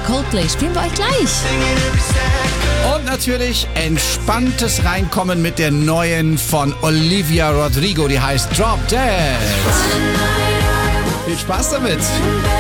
Coldplay spielen wir euch gleich. Und natürlich entspanntes Reinkommen mit der neuen von Olivia Rodrigo, die heißt Drop Dead. Viel Spaß damit.